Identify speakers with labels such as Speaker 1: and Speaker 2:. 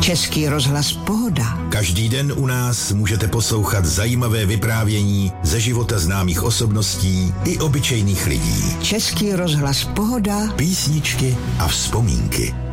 Speaker 1: Český rozhlas Pohoda.
Speaker 2: Každý den u nás můžete poslouchat zajímavé vyprávění ze života známých osobností i obyčejných lidí.
Speaker 1: Český rozhlas Pohoda.
Speaker 2: Písničky a vzpomínky.